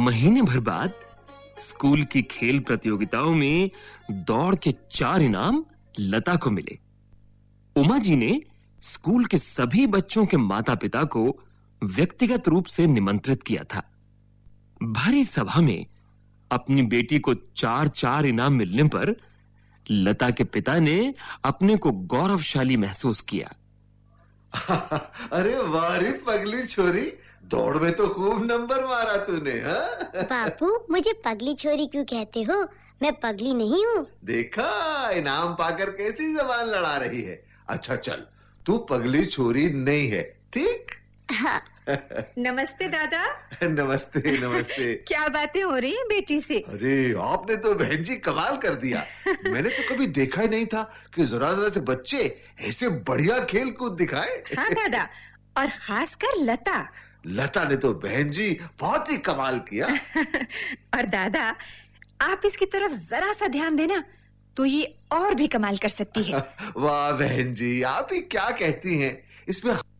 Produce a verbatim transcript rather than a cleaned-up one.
महीने भर बाद स्कूल की खेल प्रतियोगिताओं में दौड़ के चार इनाम लता को मिले। उमा जी ने स्कूल के सभी बच्चों के माता-पिता को व्यक्तिगत रूप से निमंत्रित किया था। भारी सभा में अपनी बेटी को चार चार इनाम मिलने पर लता के पिता ने अपने को गौरवशाली महसूस किया। अरे वाह रे पगली छोरी, दौड़ में तो खूब नंबर मारा तूने। हाँ बापू, मुझे पगली छोरी क्यों कहते हो? मैं पगली नहीं हूँ। देखा, इनाम पाकर कैसी जबान लड़ा रही है। अच्छा चल, तू पगली छोरी नहीं है, ठीक? हाँ। नमस्ते दादा। नमस्ते नमस्ते। क्या बातें हो रही हैं बेटी से? अरे आपने तो बहन जी कमाल कर दिया। मैंने तो कभी देखा ही नहीं था कि जरा जरा से बच्चे ऐसे बढ़िया खेल कूद दिखाए। हाँ दादा, और खासकर लता। लता ने तो बहन जी बहुत ही कमाल किया। और दादा, आप इसकी तरफ जरा सा ध्यान देना तो ये और भी कमाल कर सकती है। वाह बहन जी, आप ही क्या कहती हैं, इसमें